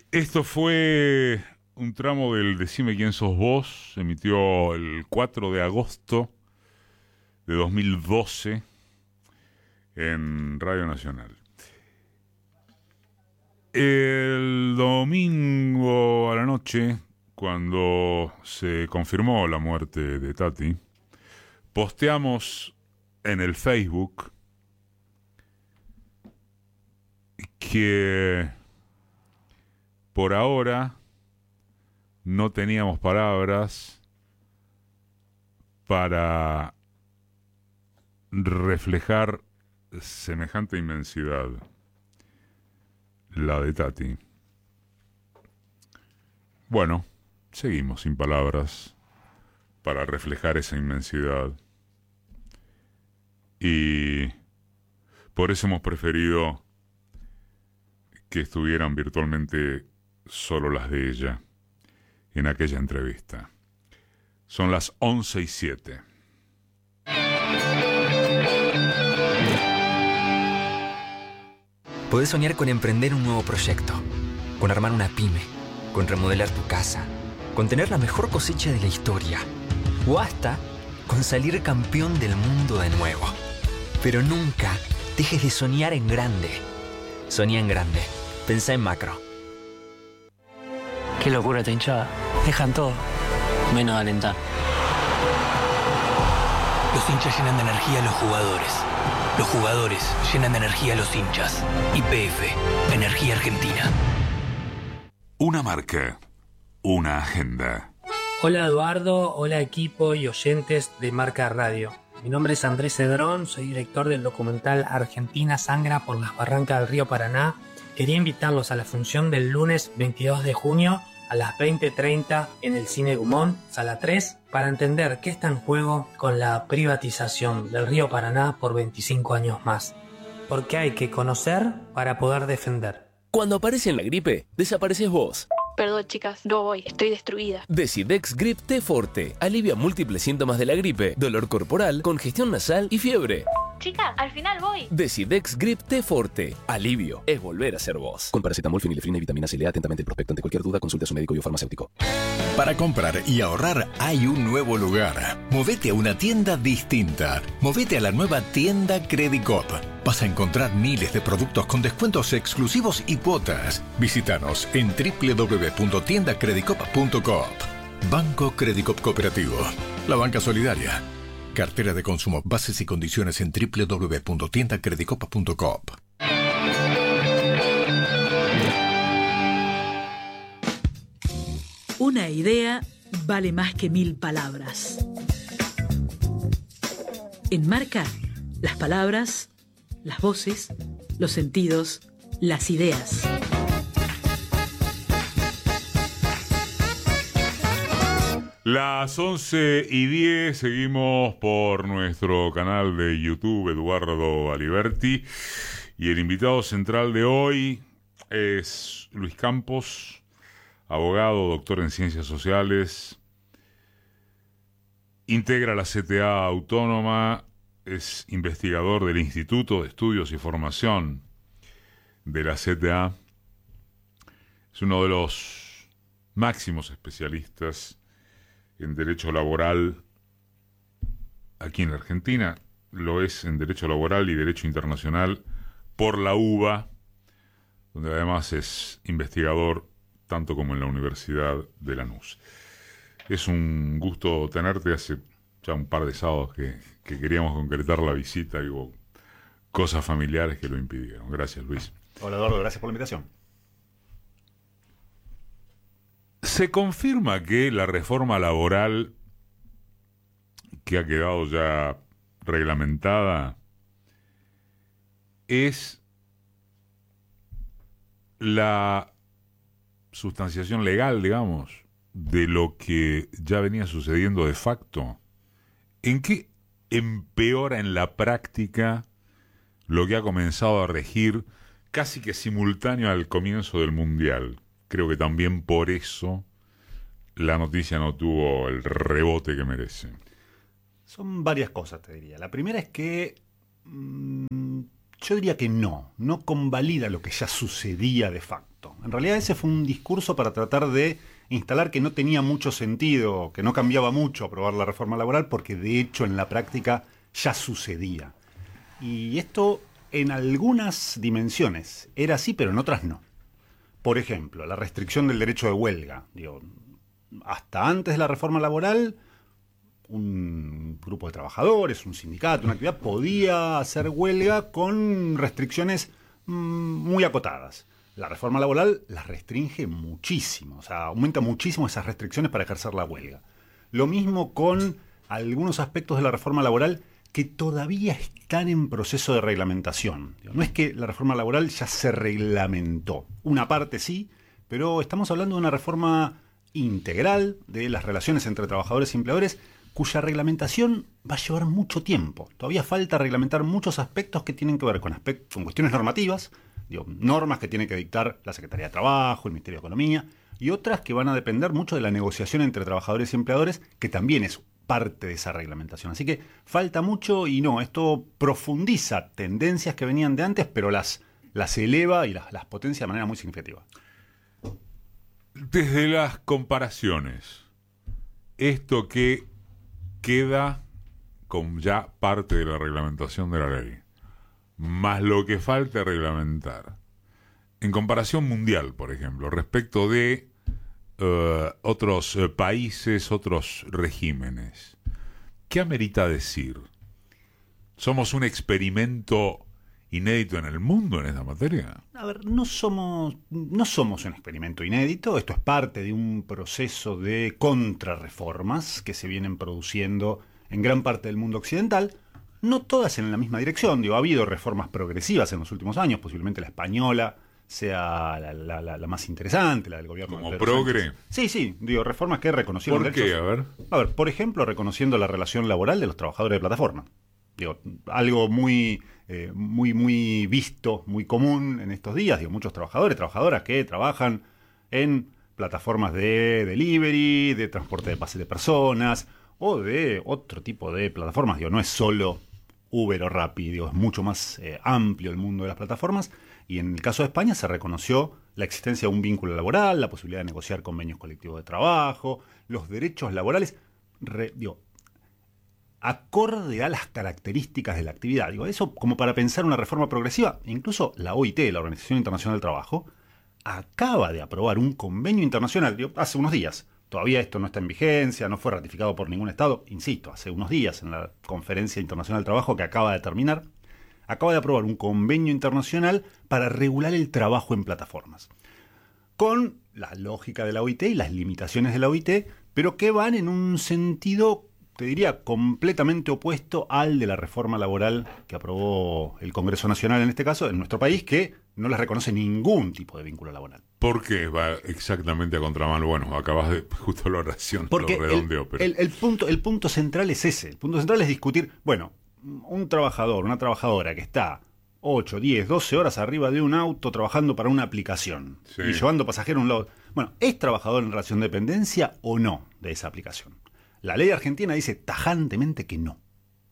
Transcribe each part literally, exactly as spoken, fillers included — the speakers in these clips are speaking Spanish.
Esto fue un tramo del Decime quién sos vos. Se emitió el cuatro de agosto de dos mil doce en Radio Nacional. El domingo a la noche, cuando se confirmó la muerte de Tati, posteamos en el Facebook que por ahora no teníamos palabras para reflejar semejante inmensidad, la de Tati. Bueno, seguimos sin palabras para reflejar esa inmensidad. Y por eso hemos preferido que estuvieran virtualmente solo las de ella en aquella entrevista. Son las once y siete. Podés soñar con emprender un nuevo proyecto, con armar una pyme, con remodelar tu casa, con tener la mejor cosecha de la historia, o hasta con salir campeón del mundo de nuevo. Pero nunca dejes de soñar en grande. Soñá en grande. Pensá en macro. Qué locura esta hinchada. Dejan todo, menos alentar. Los hinchas llenan de energía a los jugadores. Los jugadores llenan de energía a los hinchas. Y P F, Energía Argentina. Una marca, una agenda. Hola Eduardo, hola equipo y oyentes de Marca Radio. Mi nombre es Andrés Cedrón, soy director del documental Argentina sangra por las barrancas del río Paraná. Quería invitarlos a la función del lunes veintidós de junio a las veinte treinta en el Cine Gumón, Sala tres, para entender qué está en juego con la privatización del río Paraná por veinticinco años más. Porque hay que conocer para poder defender. Cuando aparece en la gripe, desapareces vos. Perdón, chicas, no voy, estoy destruida. Decidex Grip T Forte alivia múltiples síntomas de la gripe, dolor corporal, congestión nasal y fiebre. Chicas, al final voy. Decidex Grip T Forte. Alivio es volver a ser vos. Con paracetamol, fenilefrina y vitamina C. Lea atentamente el prospecto. Ante cualquier duda, consulte a su médico y o farmacéutico. Para comprar y ahorrar hay un nuevo lugar. Movete a una tienda distinta. Movete a la nueva tienda Credicop. Vas a encontrar miles de productos con descuentos exclusivos y cuotas. Visítanos en doble u doble u doble u punto tienda credicop punto coop. Banco Credicop Cooperativo. La banca solidaria. Cartera de consumo. Bases y condiciones en doble u doble u doble u punto tienda credicop punto coop. Una idea vale más que mil palabras. En Marca, las palabras, las voces, los sentidos, las ideas. Las once y diez, seguimos por nuestro canal de YouTube, Eduardo Aliberti, y el invitado central de hoy es Luis Campos, abogado, doctor en Ciencias Sociales, integra la C T A Autónoma, es investigador del Instituto de Estudios y Formación de la C T A, es uno de los máximos especialistas en derecho laboral aquí en la Argentina, lo es en derecho laboral y derecho internacional por la U B A, donde además es investigador tanto como en la Universidad de Lanús. Es un gusto tenerte. Hace ya un par de sábados que, que queríamos concretar la visita y hubo cosas familiares que lo impidieron. Gracias, Luis. Hola, Eduardo, gracias por la invitación. Se confirma que la reforma laboral que ha quedado ya reglamentada es la sustanciación legal, digamos, de lo que ya venía sucediendo de facto. ¿En qué empeora en la práctica lo que ha comenzado a regir casi que simultáneo al comienzo del Mundial? Creo que también por eso la noticia no tuvo el rebote que merece. Son varias cosas, te diría. La primera es que mmm, yo diría que no, no convalida lo que ya sucedía de facto. En realidad ese fue un discurso para tratar de instalar que no tenía mucho sentido, que no cambiaba mucho aprobar la reforma laboral, porque de hecho en la práctica ya sucedía. Y esto en algunas dimensiones era así, pero en otras no. Por ejemplo, la restricción del derecho de huelga. Digo, hasta antes de la reforma laboral, un grupo de trabajadores, un sindicato, una actividad, podía hacer huelga con restricciones mmm, muy acotadas. La reforma laboral las restringe muchísimo, o sea, aumenta muchísimo esas restricciones para ejercer la huelga. Lo mismo con algunos aspectos de la reforma laboral que todavía están en proceso de reglamentación. No es que la reforma laboral ya se reglamentó, una parte sí, pero estamos hablando de una reforma integral de las relaciones entre trabajadores y empleadores, cuya reglamentación va a llevar mucho tiempo. Todavía falta reglamentar muchos aspectos que tienen que ver con, aspectos, con cuestiones normativas, digo, normas que tiene que dictar la Secretaría de Trabajo, el Ministerio de Economía, y otras que van a depender mucho de la negociación entre trabajadores y empleadores, que también es parte de esa reglamentación. Así que falta mucho y no, esto profundiza tendencias que venían de antes, pero las, las eleva y las, las potencia de manera muy significativa. Desde las comparaciones, esto que queda con ya parte de la reglamentación de la ley, más lo que falta reglamentar, en comparación mundial, por ejemplo, respecto de uh, otros uh, países, otros regímenes, ¿qué amerita decir? ¿Somos un experimento inédito en el mundo en esta materia? A ver, no somos, no somos un experimento inédito. Esto es parte de un proceso de contrarreformas que se vienen produciendo en gran parte del mundo occidental. No todas en la misma dirección. Digo, ha habido reformas progresivas en los últimos años, posiblemente la española sea la, la, la, la más interesante, la del gobierno. ¿Como progre? Sánchez. Sí, sí, digo, reformas que reconocieron ¿Por qué? A ver. A ver, por ejemplo, reconociendo la relación laboral de los trabajadores de plataforma. Digo, algo muy, eh, muy, muy visto, muy común en estos días. Digo, muchos trabajadores, trabajadoras que trabajan en plataformas de delivery, de transporte de pase de personas o de otro tipo de plataformas. Digo, no es solo Uber o Rappi, digo, es mucho más eh, amplio el mundo de las plataformas. Y en el caso de España se reconoció la existencia de un vínculo laboral, la posibilidad de negociar convenios colectivos de trabajo, los derechos laborales, re, digo, acorde a las características de la actividad. Digo, eso como para pensar una reforma progresiva. Incluso la O I T, la Organización Internacional del Trabajo, acaba de aprobar un convenio internacional, digo, hace unos días. Todavía esto no está en vigencia, no fue ratificado por ningún Estado, insisto, hace unos días en la Conferencia Internacional del Trabajo que acaba de terminar, acaba de aprobar un convenio internacional para regular el trabajo en plataformas. Con la lógica de la O I T y las limitaciones de la O I T, pero que van en un sentido, te diría, completamente opuesto al de la reforma laboral que aprobó el Congreso Nacional, en este caso, en nuestro país, que no les reconoce ningún tipo de vínculo laboral. ¿Por qué va exactamente a contramano? Bueno, acabas de justo la oración, Porque lo redondeo, el, pero... el, el, punto, el punto central es ese. El punto central es discutir, bueno, un trabajador, una trabajadora que está ocho, diez, doce horas arriba de un auto trabajando para una aplicación sí. y llevando pasajeros a un lado. Bueno, ¿es trabajador en relación de dependencia o no de esa aplicación? La ley argentina dice tajantemente que no.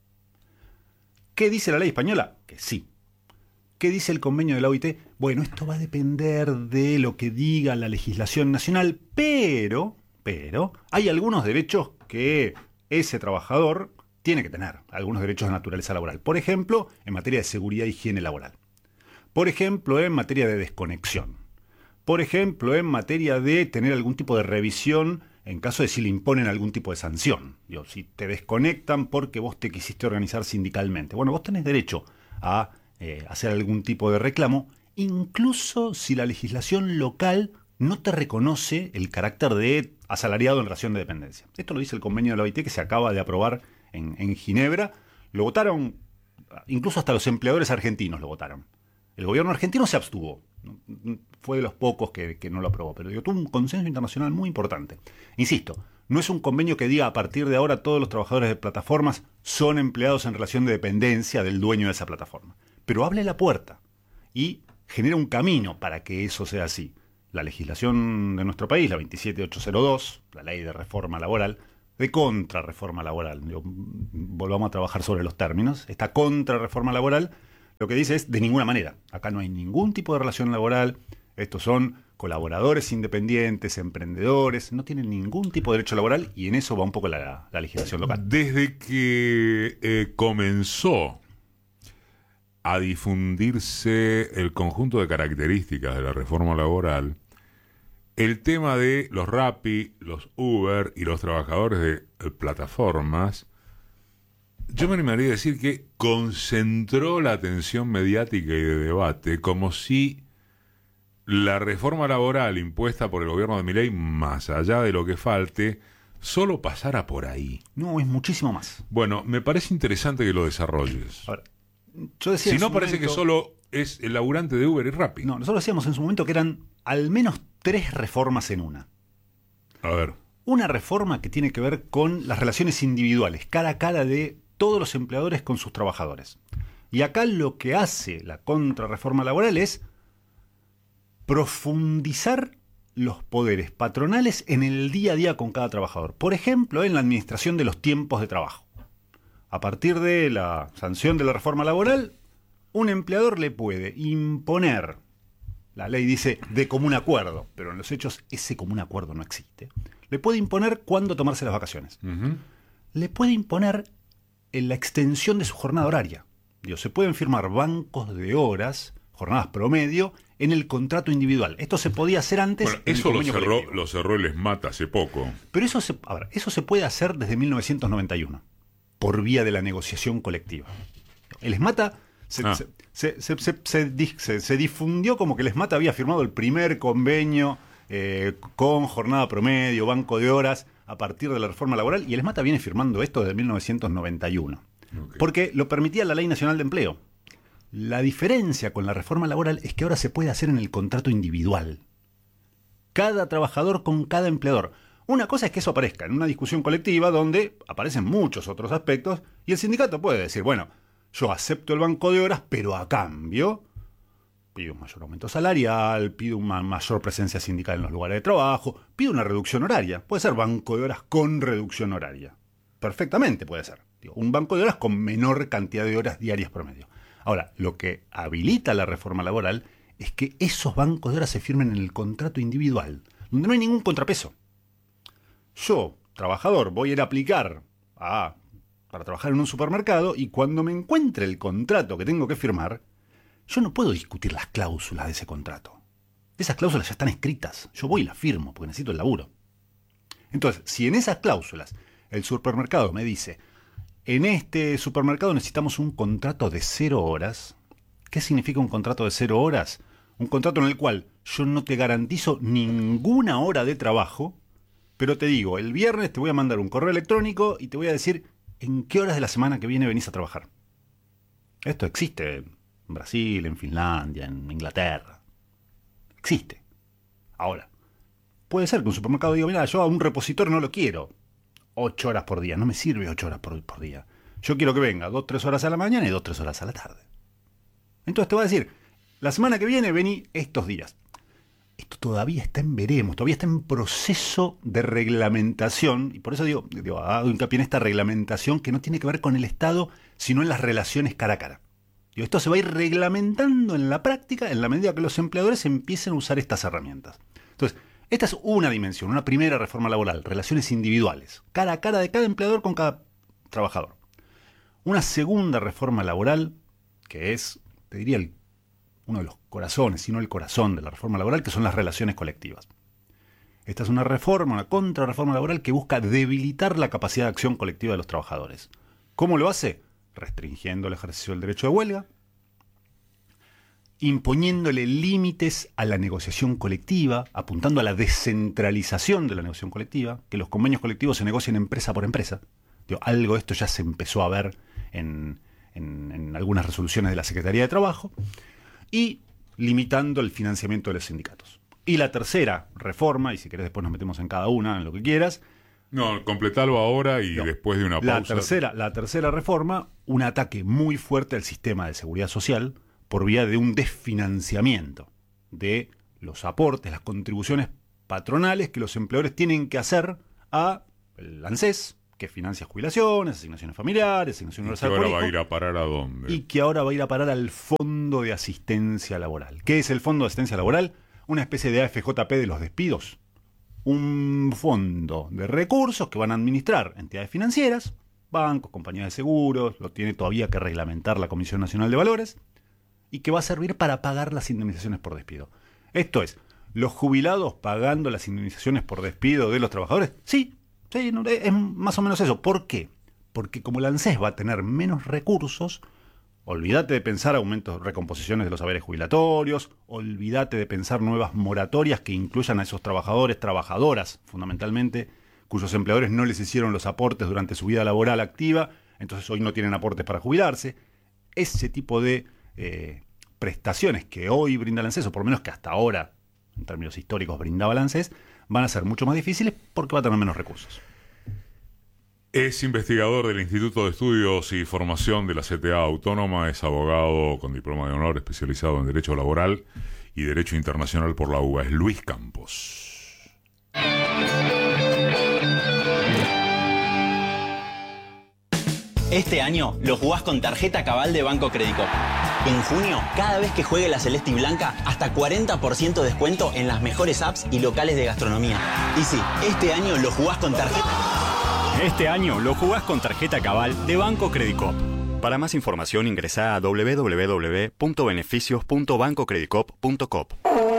¿Qué dice la ley española? Que sí. ¿Qué dice el convenio de la O I T? Bueno, esto va a depender de lo que diga la legislación nacional, pero, pero, hay algunos derechos que ese trabajador tiene que tener, algunos derechos de naturaleza laboral. Por ejemplo, en materia de seguridad e higiene laboral. Por ejemplo, en materia de desconexión. Por ejemplo, en materia de tener algún tipo de revisión en caso de si le imponen algún tipo de sanción. Digo, si te desconectan porque vos te quisiste organizar sindicalmente. Bueno, vos tenés derecho a eh, hacer algún tipo de reclamo, incluso si la legislación local no te reconoce el carácter de asalariado en relación de dependencia. Esto lo dice el convenio de la O I T que se acaba de aprobar en, en Ginebra. Lo votaron, incluso hasta los empleadores argentinos lo votaron. El gobierno argentino se abstuvo. Fue de los pocos que, que no lo aprobó, pero tuvo un consenso internacional muy importante. Insisto, no es un convenio que diga a partir de ahora todos los trabajadores de plataformas son empleados en relación de dependencia del dueño de esa plataforma. Pero abre la puerta y genera un camino para que eso sea así. La legislación de nuestro país, la veintisiete mil ochocientos dos, la ley de reforma laboral, de contrarreforma laboral, digo, volvamos a trabajar sobre los términos, esta contrarreforma laboral lo que dice es de ninguna manera, acá no hay ningún tipo de relación laboral, estos son colaboradores independientes, emprendedores, no tienen ningún tipo de derecho laboral y en eso va un poco la, la legislación local. Desde que eh, comenzó a difundirse el conjunto de características de la reforma laboral, el tema de los Rappi, los Uber y los trabajadores de eh, plataformas, yo me animaría a decir que concentró la atención mediática y de debate como si la reforma laboral impuesta por el gobierno de Milei, más allá de lo que falte, solo pasara por ahí. No, es muchísimo más. Bueno, me parece interesante que lo desarrolles. Ahora, yo decía si no, su parece momento, que solo es el laburante de Uber y Rappi. No, nosotros decíamos en su momento que eran al menos tres reformas en una. A ver. Una reforma que tiene que ver con las relaciones individuales, cara a cara de todos los empleadores con sus trabajadores. Y acá lo que hace la contrarreforma laboral es profundizar los poderes patronales en el día a día con cada trabajador. Por ejemplo, en la administración de los tiempos de trabajo. A partir de la sanción de la reforma laboral, un empleador le puede imponer, la ley dice de común acuerdo, pero en los hechos ese común acuerdo no existe, le puede imponer cuándo tomarse las vacaciones. Uh-huh. Le puede imponer en la extensión de su jornada horaria. Digo, se pueden firmar bancos de horas, jornadas promedio, en el contrato individual. Esto se podía hacer antes. Bueno, en el eso lo convenio cerró, colectivo. lo cerró el ESMAT hace poco. Pero eso se, a ver, eso se puede hacer desde mil novecientos noventa y uno, por vía de la negociación colectiva. El ESMATA se, ah. se, se, se, se, se, se, se difundió como que el ESMATA había firmado el primer convenio eh, con jornada promedio, banco de horas, a partir de la reforma laboral, y el ESMATA viene firmando esto desde mil novecientos noventa y uno. Okay. Porque lo permitía la Ley Nacional de Empleo. La diferencia con la reforma laboral es que ahora se puede hacer en el contrato individual. Cada trabajador con cada empleador. Una cosa es que eso aparezca en una discusión colectiva donde aparecen muchos otros aspectos y el sindicato puede decir, bueno, yo acepto el banco de horas, pero a cambio pido un mayor aumento salarial, pido una mayor presencia sindical en los lugares de trabajo, pido una reducción horaria. Puede ser banco de horas con reducción horaria. Perfectamente puede ser. Digo, un banco de horas con menor cantidad de horas diarias promedio. Ahora, lo que habilita la reforma laboral es que esos bancos de horas se firmen en el contrato individual, donde no hay ningún contrapeso. Yo, trabajador, voy a ir a aplicar a, para trabajar en un supermercado y cuando me encuentre el contrato que tengo que firmar, yo no puedo discutir las cláusulas de ese contrato. Esas cláusulas ya están escritas. Yo voy y las firmo porque necesito el laburo. Entonces, si en esas cláusulas el supermercado me dice, en este supermercado necesitamos un contrato de cero horas. ¿Qué significa un contrato de cero horas? Un contrato en el cual yo no te garantizo ninguna hora de trabajo, pero te digo, el viernes te voy a mandar un correo electrónico y te voy a decir en qué horas de la semana que viene venís a trabajar. Esto existe en Brasil, en Finlandia, en Inglaterra. Existe. Ahora, puede ser que un supermercado diga, mira, yo a un repositor no lo quiero ocho horas por día, no me sirve ocho horas por, por día. Yo quiero que venga dos, tres horas a la mañana y dos, tres horas a la tarde. Entonces te voy a decir, la semana que viene vení estos días. Esto todavía está en veremos, todavía está en proceso de reglamentación, y por eso digo, digo, hago hincapié en esta reglamentación que no tiene que ver con el Estado, sino en las relaciones cara a cara. Digo, esto se va a ir reglamentando en la práctica en la medida que los empleadores empiecen a usar estas herramientas. Entonces, esta es una dimensión, una primera reforma laboral, relaciones individuales, cara a cara de cada empleador con cada trabajador. Una segunda reforma laboral, que es, te diría, el, uno de los corazones, si no el corazón de la reforma laboral, que son las relaciones colectivas. Esta es una reforma, una contrarreforma laboral que busca debilitar la capacidad de acción colectiva de los trabajadores. ¿Cómo lo hace? Restringiendo el ejercicio del derecho de huelga, imponiéndole límites a la negociación colectiva, apuntando a la descentralización de la negociación colectiva, que los convenios colectivos se negocien empresa por empresa. Digo, algo de esto ya se empezó a ver en, en, en algunas resoluciones de la Secretaría de Trabajo, y limitando el financiamiento de los sindicatos. Y la tercera reforma, y si querés después nos metemos en cada una, en lo que quieras. No, completalo ahora y no, después de una pausa. La tercera, la tercera reforma, un ataque muy fuerte al sistema de seguridad social, por vía de un desfinanciamiento de los aportes, las contribuciones patronales que los empleadores tienen que hacer a el ANSES, que financia jubilaciones, asignaciones familiares, asignaciones universal. ¿Y que ahora va a ir a parar a dónde? Y que ahora va a ir a parar al Fondo de Asistencia Laboral. ¿Qué es el Fondo de Asistencia Laboral? una especie de A F J P de los despidos. Un fondo de recursos que van a administrar entidades financieras, bancos, compañías de seguros, lo tiene todavía que reglamentar la Comisión Nacional de Valores, y que va a servir para pagar las indemnizaciones por despido. Esto es, ¿los jubilados pagando las indemnizaciones por despido de los trabajadores? Sí, sí, es más o menos eso. ¿Por qué? Porque como la ANSES va a tener menos recursos, olvídate de pensar aumentos, recomposiciones de los haberes jubilatorios, olvídate de pensar nuevas moratorias que incluyan a esos trabajadores, trabajadoras fundamentalmente, cuyos empleadores no les hicieron los aportes durante su vida laboral activa, entonces hoy no tienen aportes para jubilarse. Ese tipo de eh, prestaciones que hoy brinda la ANSES, o por lo menos que hasta ahora, en términos históricos, brindaba la ANSES, van a ser mucho más difíciles porque va a tener menos recursos. Es investigador del Instituto de Estudios y Formación de la C T A Autónoma, es abogado con diploma de honor especializado en Derecho Laboral y Derecho Internacional por la U B A. Es Luis Campos. Este año lo jugás con tarjeta Cabal de Banco Credicop. En junio, cada vez que juegue la Celeste y Blanca, hasta cuarenta por ciento de descuento en las mejores apps y locales de gastronomía. Y sí, este año lo jugás con tarjeta... Este año lo jugás con tarjeta Cabal de Banco Credicop. Para más información ingresá a doble u doble u doble u punto beneficios punto banco credicop punto com.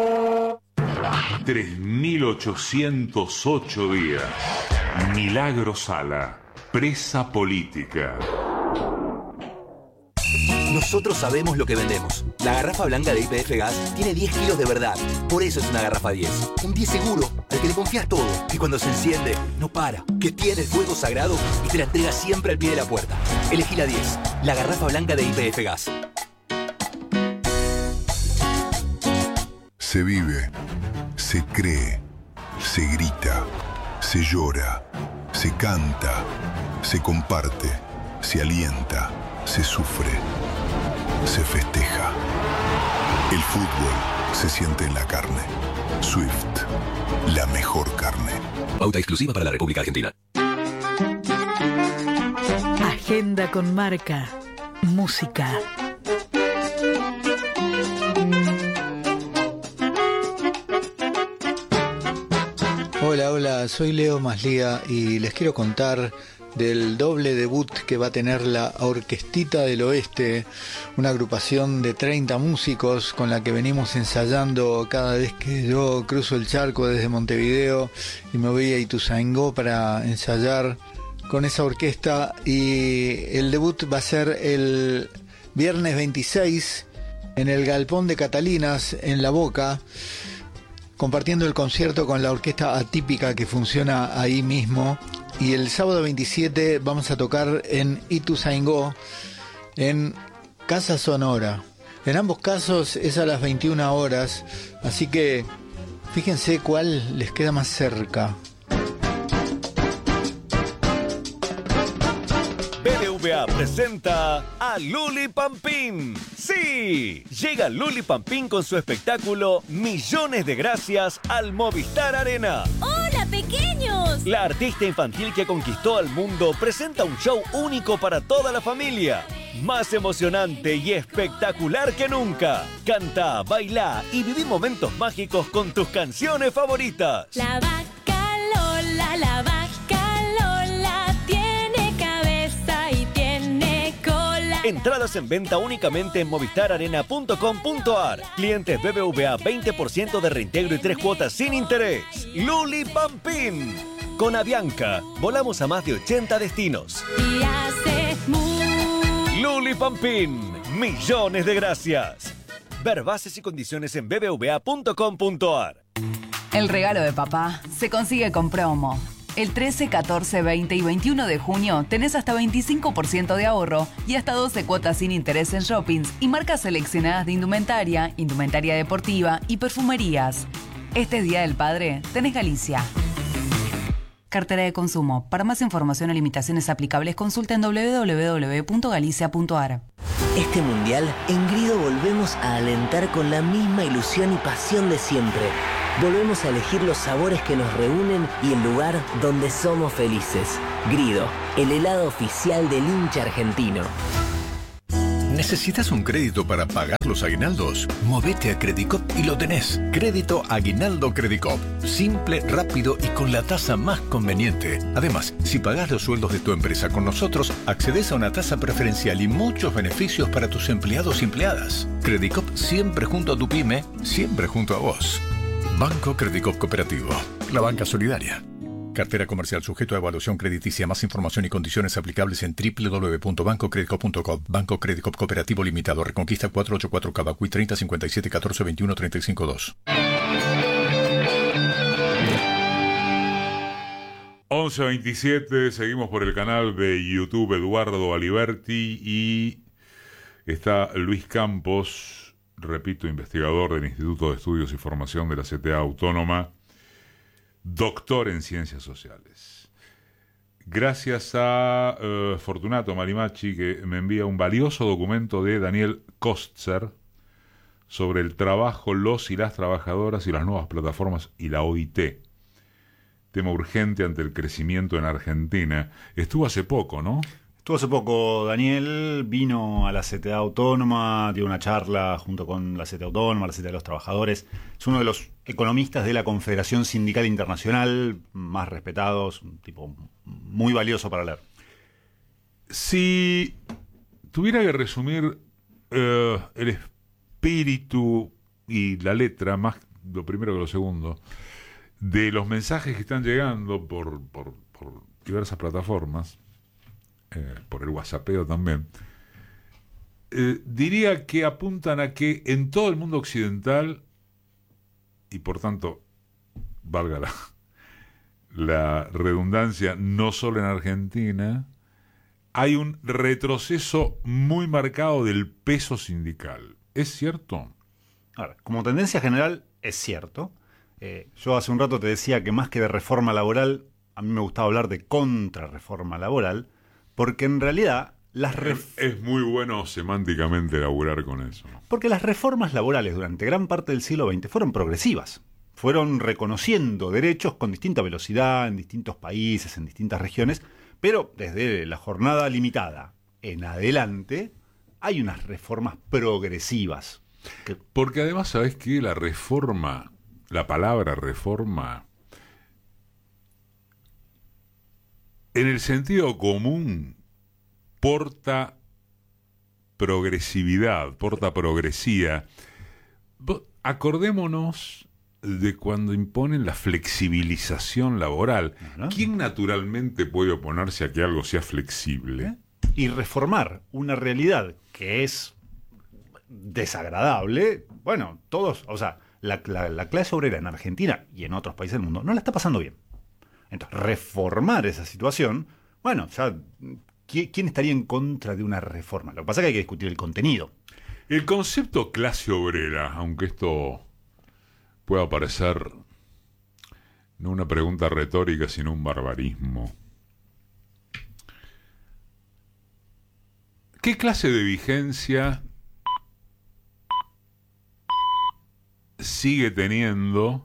tres mil ochocientos ocho días. Milagro Sala, presa política. Nosotros sabemos lo que vendemos. La garrafa blanca de Y P F Gas tiene diez kilos de verdad. Por eso es una garrafa diez. Un diez seguro, al que le confías todo. Que cuando se enciende, no para. Que tiene el fuego sagrado y te la entrega siempre al pie de la puerta. Elegí la diez. La garrafa blanca de Y P F Gas. Se vive, se cree, se grita, se llora, se canta, se comparte, se alienta, se sufre. Se festeja. El fútbol se siente en la carne. Swift, la mejor carne. Pauta exclusiva para la República Argentina. Agenda con marca. Música. Hola, hola, soy Leo Maslía y les quiero contar del doble debut que va a tener la Orquestita del Oeste, una agrupación de treinta músicos con la que venimos ensayando cada vez que yo cruzo el charco desde Montevideo y me voy a Ituzaingó para ensayar con esa orquesta, y el debut va a ser el viernes veintiséis en el Galpón de Catalinas en La Boca, compartiendo el concierto con la orquesta atípica que funciona ahí mismo. Y el sábado veintisiete vamos a tocar en Ituzaingó, en Casa Sonora. En ambos casos es a las veintiuna horas, así que fíjense cuál les queda más cerca. B B V A presenta a Luli Pampín. ¡Sí! Llega Luli Pampín con su espectáculo Millones de Gracias al Movistar Arena. ¡Hola, pequeños! La artista infantil que conquistó al mundo presenta un show único para toda la familia. Más emocionante y espectacular que nunca. Canta, baila y viví momentos mágicos con tus canciones favoritas. La vaca Lola, la vaca Lola tiene cabeza y tiene cola. Entradas en venta únicamente en movistar arena punto com punto a r. Clientes B B V A veinte por ciento de reintegro y tres cuotas sin interés. Luli Pampín. Con Avianca, volamos a más de ochenta destinos. Y hace mu. Luli Pampín. Millones de gracias. Ver bases y condiciones en b b v a punto com punto a r. El regalo de papá se consigue con promo. El trece, catorce, veinte y veintiuno de junio tenés hasta veinticinco por ciento de ahorro y hasta doce cuotas sin interés en shoppings y marcas seleccionadas de indumentaria, indumentaria deportiva y perfumerías. Este Día del Padre tenés Galicia. Cartera de consumo. Para más información o limitaciones aplicables, consulta en doble u doble u doble u punto galicia punto a r. Este mundial, en Grido volvemos a alentar con la misma ilusión y pasión de siempre. Volvemos a elegir los sabores que nos reúnen y el lugar donde somos felices. Grido, el helado oficial del hincha argentino. ¿Necesitas un crédito para pagar los aguinaldos? Movete a Credicop y lo tenés. Crédito Aguinaldo Credicop. Simple, rápido y con la tasa más conveniente. Además, si pagás los sueldos de tu empresa con nosotros, accedes a una tasa preferencial y muchos beneficios para tus empleados y empleadas. Credicop siempre junto a tu pyme, siempre junto a vos. Banco Credicop Cooperativo. La banca solidaria. Cartera comercial sujeto a evaluación crediticia. Más información y condiciones aplicables en doble u doble u doble u punto banco credicop punto com. Banco Credicop Cooperativo Limitado. Reconquista cuatrocientos ochenta y cuatro Cavacuy treinta cincuenta y siete catorce veintiuno treinta y cinco dos. once veintisiete, seguimos por el canal de YouTube Eduardo Aliberti y está Luis Campos, repito, investigador del Instituto de Estudios y Formación de la C T A Autónoma, doctor en Ciencias Sociales. Gracias a uh, Fortunato Marimachi, que me envía un valioso documento de Daniel Kostzer sobre el trabajo, los y las trabajadoras y las nuevas plataformas y la O I T. Tema urgente ante el crecimiento en Argentina. Estuvo hace poco, ¿no? Estuvo hace poco, Daniel vino a la C T A Autónoma, dio una charla junto con la C T A Autónoma, la C T A de los Trabajadores. Es uno de los economistas de la Confederación Sindical Internacional, más respetados, un tipo muy valioso para leer. Si tuviera que resumir uh, el espíritu y la letra, más lo primero que lo segundo, de los mensajes que están llegando por, por, por diversas plataformas, eh, por el WhatsAppeo también, eh, diría que apuntan a que en todo el mundo occidental, y por tanto, valga la, la redundancia, no solo en Argentina, hay un retroceso muy marcado del peso sindical. ¿Es cierto? Ahora, como tendencia general, es cierto. Eh, yo hace un rato te decía que más que de reforma laboral, a mí me gustaba hablar de contrarreforma laboral, porque en realidad las ref... es, es muy bueno semánticamente laburar con eso. Porque las reformas laborales durante gran parte del siglo veinte fueron progresivas. Fueron reconociendo derechos con distinta velocidad en distintos países, en distintas regiones, pero desde la jornada limitada en adelante hay unas reformas progresivas. Que... Porque además, ¿sabés qué? La reforma... La palabra reforma, en el sentido común, porta progresividad, porta progresía. Acordémonos de cuando imponen la flexibilización laboral. ¿No? ¿Quién naturalmente puede oponerse a que algo sea flexible? ¿Eh? Y reformar una realidad que es desagradable, bueno, todos, o sea... La, la, la clase obrera en Argentina y en otros países del mundo no la está pasando bien. Entonces, reformar esa situación, bueno, ya, ¿quién estaría en contra de una reforma? Lo que pasa es que hay que discutir el contenido. El concepto clase obrera, aunque esto pueda parecer no una pregunta retórica, sino un barbarismo. ¿Qué clase de vigencia sigue teniendo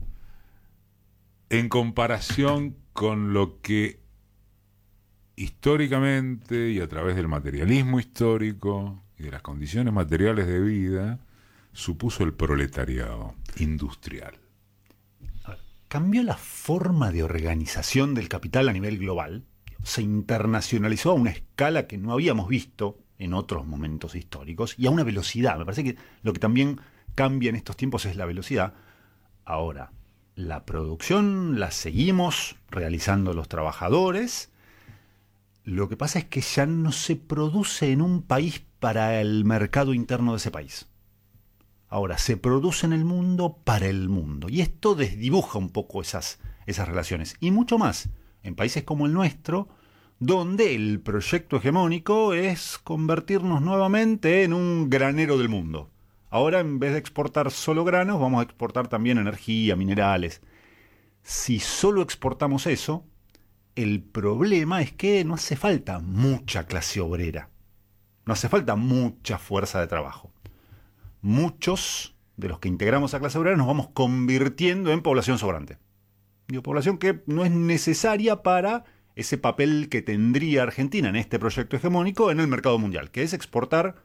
en comparación con lo que históricamente y a través del materialismo histórico y de las condiciones materiales de vida supuso el proletariado industrial? Cambió la forma de organización del capital a nivel global, se internacionalizó a una escala que no habíamos visto en otros momentos históricos y a una velocidad. Me parece que lo que también cambia en estos tiempos es la velocidad. Ahora, la producción la seguimos realizando los trabajadores. Lo que pasa es que ya no se produce en un país para el mercado interno de ese país. Ahora, se produce en el mundo para el mundo. Y esto desdibuja un poco esas, esas relaciones. Y mucho más en países como el nuestro, donde el proyecto hegemónico es convertirnos nuevamente en un granero del mundo. Ahora, en vez de exportar solo granos, vamos a exportar también energía, minerales. Si solo exportamos eso, el problema es que no hace falta mucha clase obrera. No hace falta mucha fuerza de trabajo. Muchos de los que integramos a clase obrera nos vamos convirtiendo en población sobrante. Digo, población que no es necesaria para ese papel que tendría Argentina en este proyecto hegemónico en el mercado mundial, que es exportar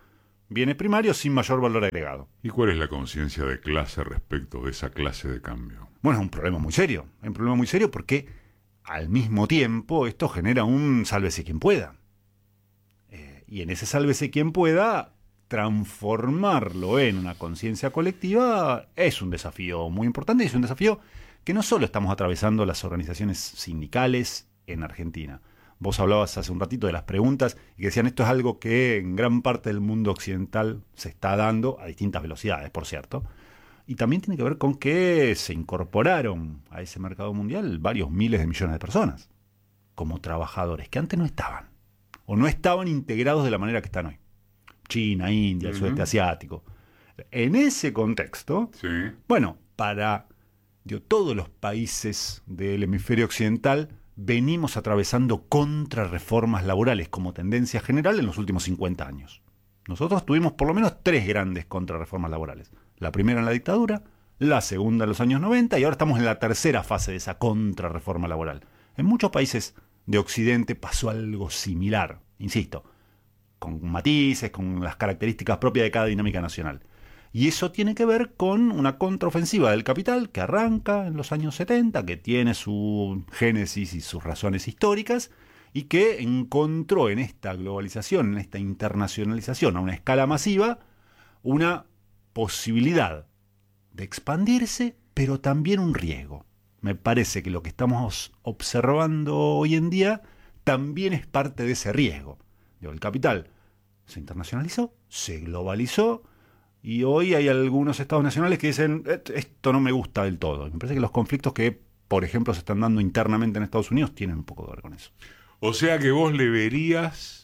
bienes primarios sin mayor valor agregado. ¿Y cuál es la conciencia de clase respecto de esa clase de cambio? Bueno, es un problema muy serio. Es un problema muy serio porque al mismo tiempo esto genera un sálvese quien pueda. Eh, y en ese sálvese quien pueda, transformarlo en una conciencia colectiva es un desafío muy importante y es un desafío que no solo estamos atravesando las organizaciones sindicales en Argentina. Vos hablabas hace un ratito de las preguntas y que decían esto es algo que en gran parte del mundo occidental se está dando a distintas velocidades, por cierto. Y también tiene que ver con que se incorporaron a ese mercado mundial varios miles de millones de personas como trabajadores que antes no estaban o no estaban integrados de la manera que están hoy. China, India, el uh-huh. sudeste asiático. En ese contexto, sí. bueno, para digo, todos los países del hemisferio occidental venimos atravesando contrarreformas laborales como tendencia general en los últimos cincuenta años. Nosotros tuvimos por lo menos tres grandes contrarreformas laborales. La primera en la dictadura, la segunda en los años noventa y ahora estamos en la tercera fase de esa contrarreforma laboral. En muchos países de Occidente pasó algo similar, insisto, con matices, con las características propias de cada dinámica nacional. Y eso tiene que ver con una contraofensiva del capital que arranca en los años setenta, que tiene su génesis y sus razones históricas, y que encontró en esta globalización, en esta internacionalización a una escala masiva, una posibilidad de expandirse, pero también un riesgo. Me parece que lo que estamos observando hoy en día también es parte de ese riesgo. El capital se internacionalizó, se globalizó, y hoy hay algunos estados nacionales que dicen, esto no me gusta del todo. Me parece que los conflictos que, por ejemplo, se están dando internamente en Estados Unidos tienen un poco que ver con eso. O sea que vos le verías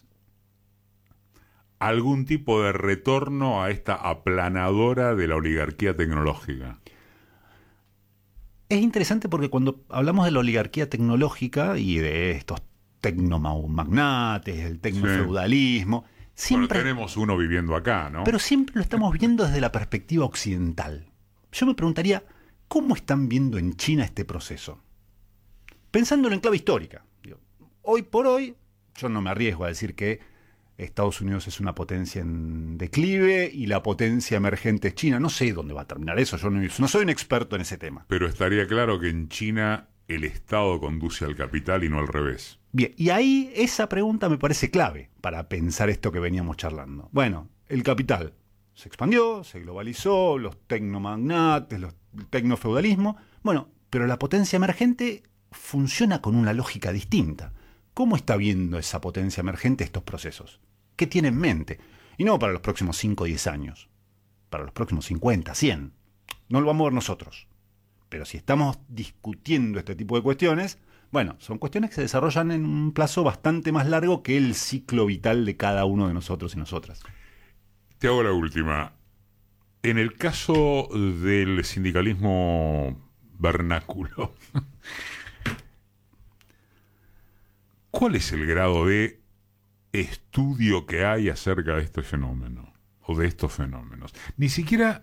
algún tipo de retorno a esta aplanadora de la oligarquía tecnológica. Es interesante porque cuando hablamos de la oligarquía tecnológica y de estos tecnomagnates, el tecnofeudalismo... Sí. Siempre, bueno, tenemos uno viviendo acá, ¿no? Pero siempre lo estamos viendo desde la perspectiva occidental. Yo me preguntaría, ¿cómo están viendo en China este proceso? Pensándolo en clave histórica. Digo, hoy por hoy, yo no me arriesgo a decir que Estados Unidos es una potencia en declive y la potencia emergente es China. No sé dónde va a terminar eso, yo no, no soy un experto en ese tema. Pero estaría claro que en China el Estado conduce al capital y no al revés. Bien, y ahí esa pregunta me parece clave para pensar esto que veníamos charlando. Bueno, el capital se expandió, se globalizó, los tecnomagnates, los, el tecnofeudalismo. Bueno, pero la potencia emergente funciona con una lógica distinta. ¿Cómo está viendo esa potencia emergente estos procesos? ¿Qué tiene en mente? Y no para los próximos cinco o diez años, para los próximos cincuenta, cien. No lo vamos a ver nosotros. Pero si estamos discutiendo este tipo de cuestiones, bueno, son cuestiones que se desarrollan en un plazo bastante más largo que el ciclo vital de cada uno de nosotros y nosotras. Te hago la última. En el caso del sindicalismo vernáculo, ¿cuál es el grado de estudio que hay acerca de este fenómeno o de estos fenómenos? Ni siquiera...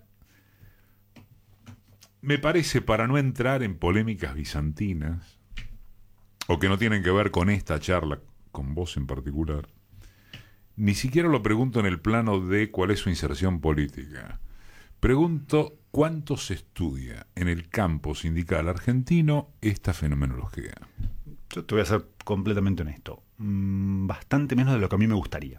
Me parece, para no entrar en polémicas bizantinas, o que no tienen que ver con esta charla, con vos en particular, ni siquiera lo pregunto en el plano de cuál es su inserción política. Pregunto cuánto se estudia en el campo sindical argentino esta fenomenología. Yo te voy a ser completamente honesto. Bastante menos de lo que a mí me gustaría.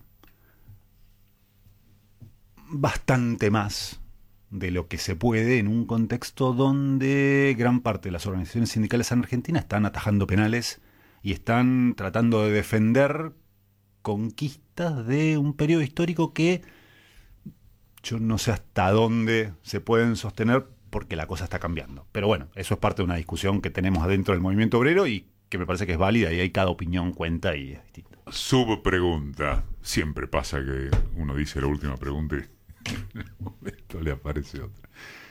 Bastante más de lo que se puede en un contexto donde gran parte de las organizaciones sindicales en Argentina están atajando penales y están tratando de defender conquistas de un periodo histórico que yo no sé hasta dónde se pueden sostener porque la cosa está cambiando. Pero bueno, eso es parte de una discusión que tenemos adentro del movimiento obrero y que me parece que es válida y ahí cada opinión cuenta y es distinta. Subpregunta. Siempre pasa que uno dice la última pregunta y en el momento le aparece otra.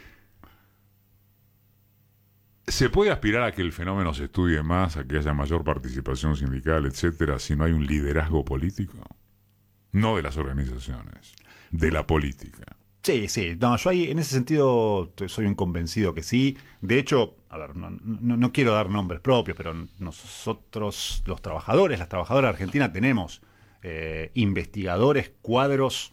¿Se puede aspirar a que el fenómeno se estudie más, a que haya mayor participación sindical, etcétera, si no hay un liderazgo político? No de las organizaciones, de la política. Sí, sí. No, yo ahí en ese sentido soy un convencido que sí. De hecho, a ver, no, no, no quiero dar nombres propios, pero nosotros, los trabajadores, las trabajadoras argentinas, tenemos eh, investigadores, cuadros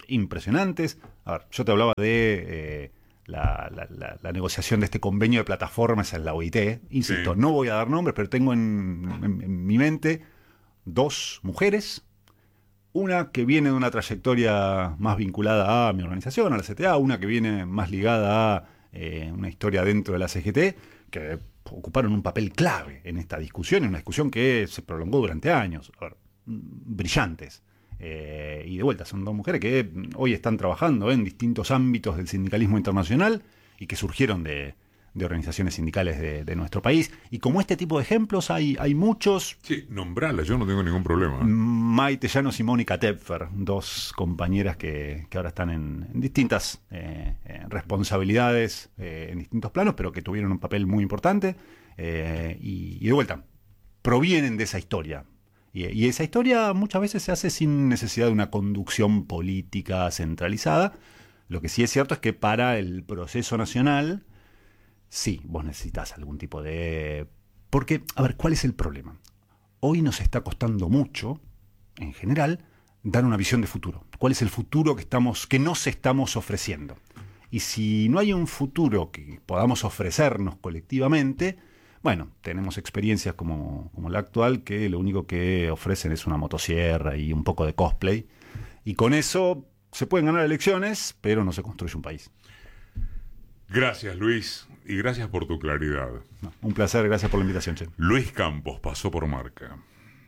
impresionantes. A ver, yo te hablaba de eh, la, la, la, la negociación de este convenio de plataformas en la O I T. Insisto, sí. no voy a dar nombres, pero tengo en, en, en mi mente dos mujeres. Una que viene de una trayectoria más vinculada a mi organización, a la C T A, una que viene más ligada a eh, una historia dentro de la C G T, que ocuparon un papel clave en esta discusión, en una discusión que se prolongó durante años. A ver, brillantes. Eh, y de vuelta, son dos mujeres que hoy están trabajando en distintos ámbitos del sindicalismo internacional y que surgieron de, de organizaciones sindicales de, de nuestro país. Y como este tipo de ejemplos hay, hay muchos. Sí, nombrarlas, yo no tengo ningún problema. Maite Llanos y Mónica Tepfer, dos compañeras que, que ahora están en, en distintas eh, eh, responsabilidades, eh, en distintos planos, pero que tuvieron un papel muy importante. Eh, y, y de vuelta, provienen de esa historia. Y, y esa historia muchas veces se hace sin necesidad de una conducción política centralizada. Lo que sí es cierto es que para el proceso nacional, sí, vos necesitas algún tipo de... Porque, a ver, ¿cuál es el problema? Hoy nos está costando mucho, en general, dar una visión de futuro. ¿Cuál es el futuro que, estamos, que nos estamos ofreciendo? Y si no hay un futuro que podamos ofrecernos colectivamente, bueno, tenemos experiencias como, como la actual que lo único que ofrecen es una motosierra y un poco de cosplay. Y con eso se pueden ganar elecciones, pero no se construye un país. Gracias, Luis, y gracias por tu claridad. No, un placer, gracias por la invitación, Che. Luis Campos pasó por Marca.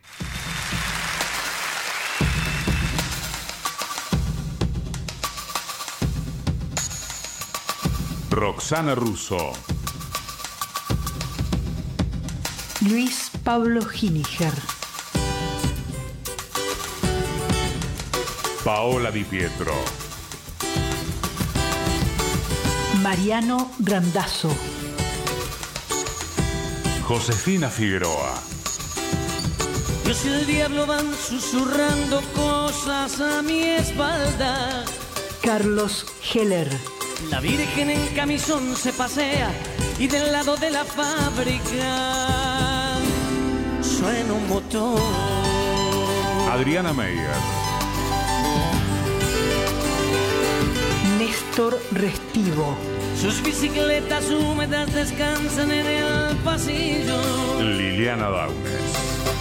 Roxana Russo. Luis Pablo Giniger. Paola Di Pietro. Mariano Randazzo. Josefina Figueroa. Dios y el diablo van susurrando cosas a mi espalda. Carlos Heller. La Virgen en camisón se pasea y del lado de la fábrica suena un motor. Adriana Meyer. Néstor Restivo. Sus bicicletas húmedas descansan en el pasillo. Liliana Daunes.